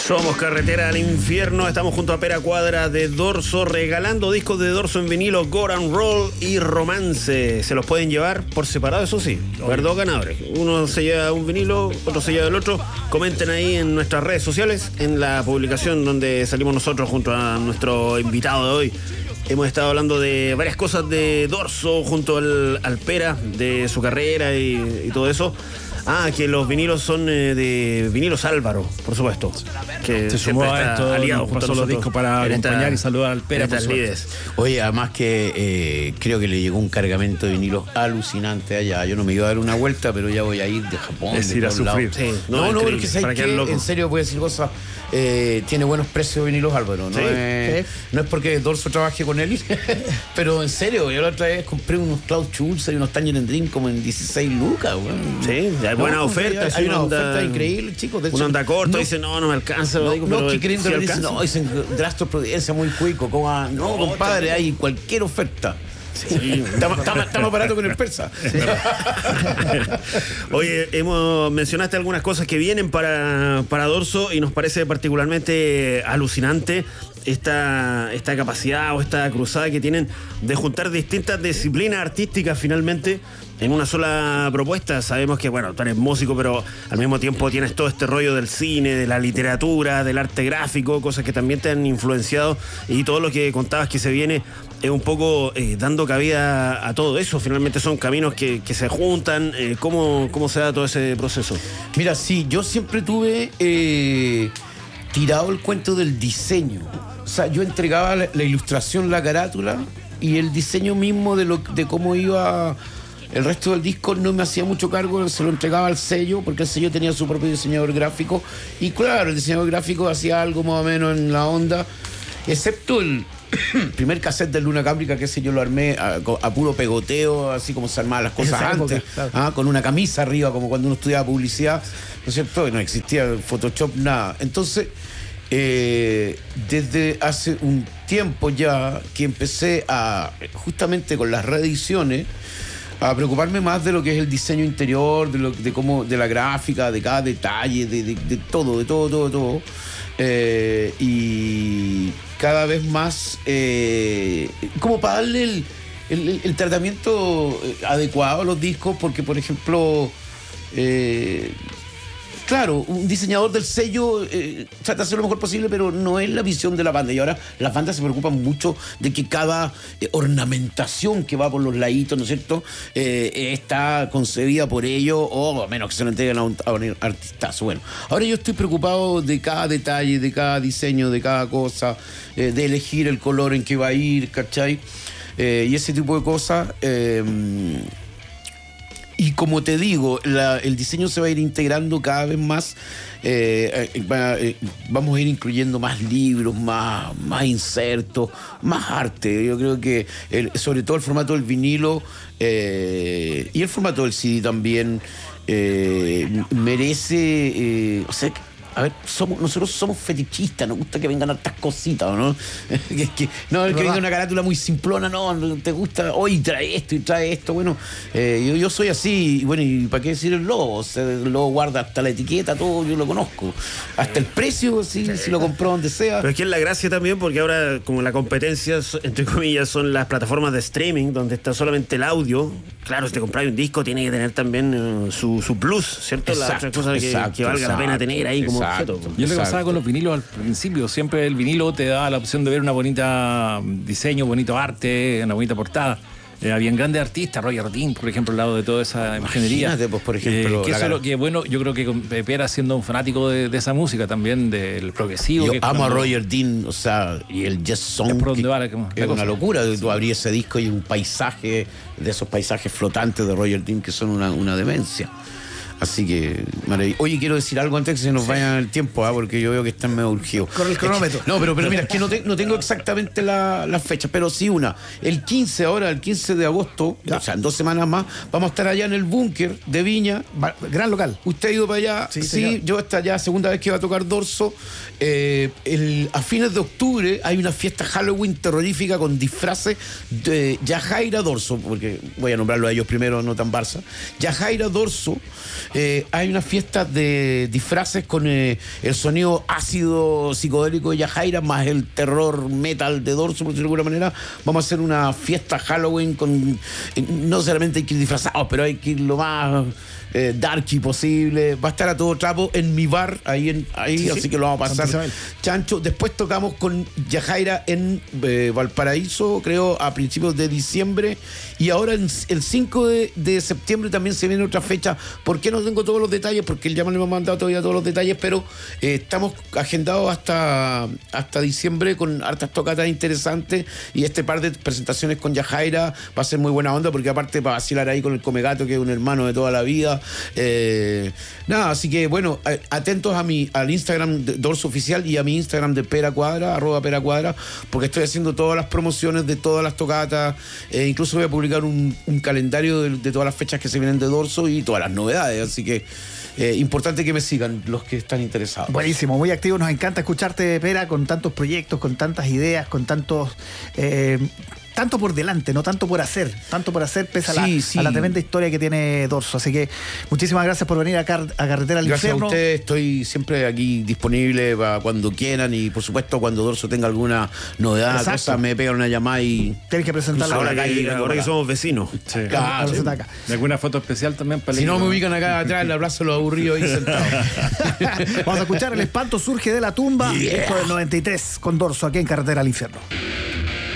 Somos Carretera al Infierno, estamos junto a Pera Cuadra de Dorso, regalando discos de Dorso en vinilo, Goran Roll y Romance. Se los pueden llevar por separado, eso sí, ver dos ganadores. Uno se lleva un vinilo, otro se lleva el otro. Comenten ahí en nuestras redes sociales, en la publicación donde salimos nosotros junto a nuestro invitado de hoy. Hemos estado hablando de varias cosas de Dorso junto al Pera, de su carrera y todo eso. Que los vinilos son de Vinilos Álvaro, por supuesto. Que se sumó a esto, aliado junto a los discos para acompañar y saludar al Pera. Oye, además que creo que le llegó un cargamento de vinilos alucinante allá. Yo no me iba a dar una vuelta, pero ya voy a ir de Japón. Es ir a sufrir. Sí. No, porque sabes que en serio voy a decir cosas. Tiene buenos precios Vinilos Álvaro. No es porque Dorso trabaje con él, pero en serio, yo la otra vez compré unos Klaus Schulze y unos Tangerine Dream como en 16 lucas. Bueno. Sí, hay buenas ofertas. Hay una oferta increíble, chicos. Una onda corta, dice, no me alcanza. Que queriendo sí dicen, dicen Drastos Providencia muy cuico. No, compadre, hay cualquier oferta. Sí. Estamos baratos con el persa. Sí. Oye, mencionaste algunas cosas que vienen para Dorso y nos parece particularmente alucinante esta capacidad o esta cruzada que tienen de juntar distintas disciplinas artísticas finalmente en una sola propuesta. Sabemos que, bueno, tú eres músico, pero al mismo tiempo tienes todo este rollo del cine, de la literatura, del arte gráfico, cosas que también te han influenciado, y todo lo que contabas que se viene es un poco dando cabida a todo eso. Finalmente son caminos que se juntan. ¿Cómo se da todo ese proceso? Mira, sí, yo siempre tuve tirado el cuento del diseño. O sea, yo entregaba la ilustración, la carátula, y el diseño mismo de cómo iba el resto del disco no me hacía mucho cargo, se lo entregaba al sello, porque el sello tenía su propio diseñador gráfico, y claro, el diseñador gráfico hacía algo más o menos en la onda, excepto el primer cassette de Luna Cámbrica, que ese yo lo armé a puro pegoteo, así como se armaban las cosas antes, claro. Con una camisa arriba, como cuando uno estudiaba publicidad, ¿no es cierto? No existía Photoshop, nada. Entonces, desde hace un tiempo ya que empecé justamente con las reediciones, a preocuparme más de lo que es el diseño interior, de la gráfica, de cada detalle, de todo. Y cada vez más como para darle el tratamiento adecuado a los discos, porque por ejemplo claro, un diseñador del sello trata de hacer lo mejor posible, pero no es la visión de la banda. Y ahora las bandas se preocupan mucho de que cada ornamentación que va por los laditos, ¿no es cierto?, está concebida por ellos, o a menos que se lo entreguen a un artistazo. Bueno, ahora yo estoy preocupado de cada detalle, de cada diseño, de cada cosa, de elegir el color en que va a ir, ¿cachai? Y ese tipo de cosas. Y como te digo, el diseño se va a ir integrando cada vez más. Vamos a ir incluyendo más libros, más insertos, más arte. Yo creo que sobre todo el formato del vinilo y el formato del CD también merece... A ver, nosotros somos fetichistas, nos gusta que vengan hartas cositas, ¿no? que venga una carátula muy simplona, no te gusta, hoy trae esto, bueno, yo soy así, y bueno, ¿y para qué decir el logo? O sea, el logo guarda hasta la etiqueta, todo, yo lo conozco, hasta el precio, si lo compró donde sea. Pero es que es la gracia también, porque ahora, como la competencia, entre comillas, son las plataformas de streaming, donde está solamente el audio. Claro, si te compras un disco, tiene que tener también su plus, ¿cierto? La otra cosa que valga la pena tener ahí como objeto. Y es lo que pasaba con los vinilos al principio. Siempre el vinilo te daba la opción de ver una bonita diseño, bonito arte, una bonita portada. Habían grandes artistas, Roger Dean, por ejemplo, al lado de toda esa imaginería. Imagínate, pues, por ejemplo. Que eso es lo que, bueno, yo creo que Pera, siendo un fanático de esa música también, del progresivo. Yo amo a Roger Dean, o sea, y el jazz song. Es por donde va es una locura. Tú abrías ese disco y un paisaje, de esos paisajes flotantes de Roger Dean que son una demencia. Así que, maravilloso. Oye, quiero decir algo antes que se nos vaya el tiempo, porque yo veo que están medio urgidos. Con el cronómetro. No, pero mira, es que no tengo exactamente las fechas, pero sí una. El 15 de agosto, o sea, en 2 semanas más, vamos a estar allá en el Búnker de Viña. Gran local. ¿Usted ha ido para allá? Sí, yo esta ya segunda vez que va a tocar Dorso. A fines de octubre hay una fiesta Halloween terrorífica con disfraces de Yajaira Dorso, porque voy a nombrarlo a ellos primero, no tan Barça. Yajaira Dorso hay unas fiestas de disfraces con el sonido ácido psicodélico de Yajaira más el terror metal de Dorso, por decirlo de alguna manera. Vamos a hacer una fiesta Halloween con... no solamente hay que ir disfrazados, pero hay que ir lo más darky posible. Va a estar a todo trapo en mi bar, ahí, Sí, así sí. que lo vamos a pasar Santa Isabel. chancho. Después tocamos con Yajaira en Valparaíso, creo, a principios de diciembre. Y ahora el 5 de septiembre también se viene otra fecha. ¿Por qué no tengo todos los detalles? Porque él ya me lo ha mandado todavía todos los detalles, pero estamos agendados hasta diciembre con hartas tocatas interesantes, y este par de presentaciones con Yajaira va a ser muy buena onda, porque aparte para vacilar ahí con el Comegato, que es un hermano de toda la vida. Nada, así que bueno, atentos al Instagram de Dorso Oficial y a mi Instagram de Pera Cuadra, @PeraCuadra, porque estoy haciendo todas las promociones de todas las tocatas. Incluso voy a publicar un calendario de todas las fechas que se vienen de Dorso y todas las novedades, así que importante que me sigan los que están interesados. Buenísimo, muy activo. Nos encanta escucharte, Pera, con tantos proyectos, con tantas ideas, con tantos... tanto por delante, no tanto por hacer. Tanto por hacer pese a la tremenda historia que tiene Dorso. Así que muchísimas gracias por venir acá a Carretera al Gracias Infierno. a ustedes, estoy siempre aquí disponible para cuando quieran, y por supuesto cuando Dorso tenga alguna novedad, Exacto. cosa, me pegan una llamada y... Tienes que presentarlo Ahora acá. que somos vecinos. Sí. Claro, sí. acá. ¿De alguna foto especial también para Si no me ubican acá atrás, le abrazo los aburridos ahí sentados. Vamos a escuchar El espanto surge de la tumba. Esto del 93 con Dorso aquí en Carretera al Infierno.